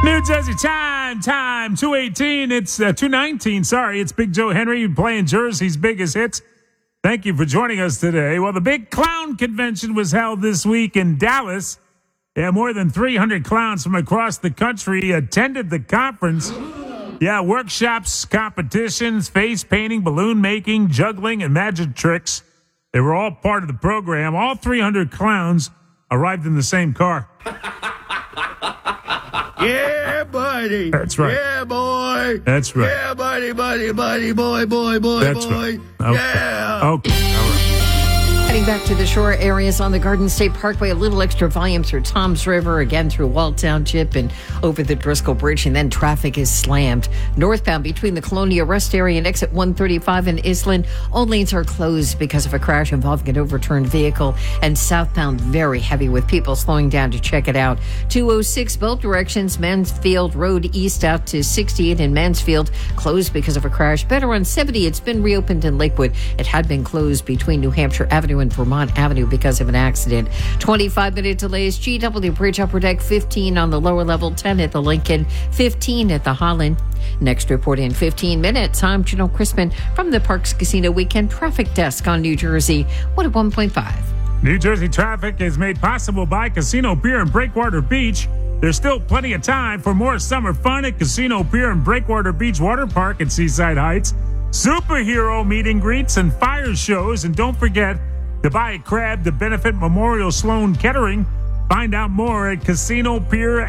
New Jersey time, 2:18. It's 2:19. Sorry, it's Big Joe Henry playing Jersey's biggest hits. Thank you for joining us today. Well, the big clown convention was held this week in Dallas. Yeah, more than 300 clowns from across the country attended the conference. Yeah, workshops, competitions, face painting, balloon making, juggling, and magic tricks. They were all part of the program. All 300 clowns arrived in the same car. Yeah, buddy. That's right. Yeah, boy. That's right. Yeah, buddy, boy, That's boy. right. Okay. Yeah. Okay. All right. Heading back to the shore areas on the Garden State Parkway, a little extra volume through Toms River, again through Wall Township and over the Driscoll Bridge, and then traffic is slammed. Northbound between the Colonia Rest Area and exit 135 in Island, all lanes are closed because of a crash involving an overturned vehicle, and southbound very heavy with people slowing down to check it out. 206 both directions, Mansfield Road east out to 68 in Mansfield, closed because of a crash. Better on 70, it's been reopened in Lakewood. It had been closed between New Hampshire Avenue and Vermont Avenue because of an accident. 25-minute delays. GW Bridge Upper Deck 15 on the lower level, 10 at the Lincoln, 15 at the Holland. Next report in 15 minutes. I'm Janelle Crispin from the Parks Casino Weekend Traffic Desk on New Jersey 101.5. New Jersey traffic is made possible by Casino Pier and Breakwater Beach. There's still plenty of time for more summer fun at Casino Pier and Breakwater Beach Water Park at Seaside Heights. Superhero meet and greets and fire shows. And don't forget to buy a crab to benefit Memorial Sloan Kettering. Find out more at Casino Pier